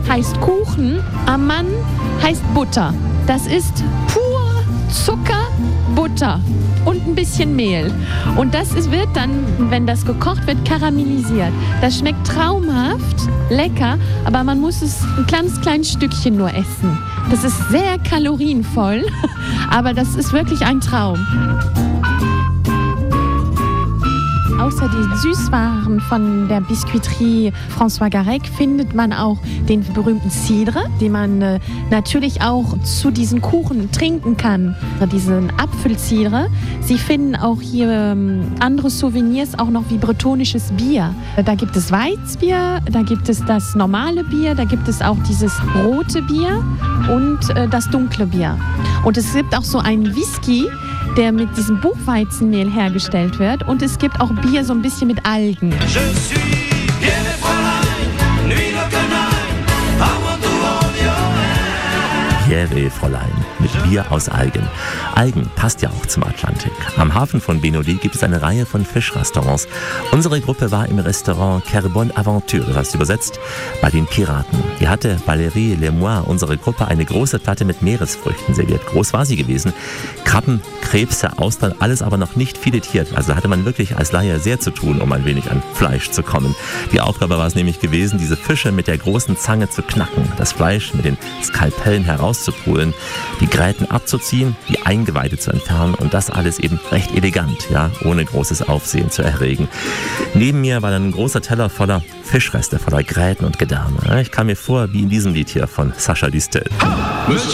heißt Kuchen, Amman heißt Butter. Das ist pur Zucker, Butter und ein bisschen Mehl. Und wird dann, wenn das gekocht wird, karamellisiert. Das schmeckt traumhaft, lecker, aber man muss es ein kleines Stückchen nur essen. Das ist sehr kalorienvoll, aber das ist wirklich ein Traum. Außer die Süßwaren von der Biscuiterie François Garec findet man auch den berühmten Cidre, den man natürlich auch zu diesen Kuchen trinken kann. Diesen Apfelcidre. Sie finden auch hier andere Souvenirs, auch noch wie bretonisches Bier. Da gibt es Weizenbier, da gibt es das normale Bier, da gibt es auch dieses rote Bier und das dunkle Bier. Und es gibt auch so einen Whisky, der mit diesem Buchweizenmehl hergestellt wird. Und es gibt auch Bier so ein bisschen mit Algen. Pierre Fräulein mit Bier aus Algen. Algen passt ja auch zum Atlantik. Am Hafen von Benoli gibt es eine Reihe von Fischrestaurants. Unsere Gruppe war im Restaurant Carbone Aventure, das heißt übersetzt bei den Piraten. Hier hatte Valérie Lemoine, unsere Gruppe, eine große Platte mit Meeresfrüchten serviert. Groß war sie gewesen. Krabben, Krebse, Austern, alles aber noch nicht filetiert. Also hatte man wirklich als Laie sehr zu tun, um ein wenig an Fleisch zu kommen. Die Aufgabe war es nämlich gewesen, diese Fische mit der großen Zange zu knacken, das Fleisch mit den Skalpellen herauszupulen, die Gräten abzuziehen, die Eingeweide zu entfernen und das alles eben recht elegant, ja, ohne großes Aufsehen zu erregen. Neben mir war dann ein großer Teller voller Fischreste, voller Gräten und Gedärme. Ich kam mir vor wie in diesem Lied hier von Sacha Distel.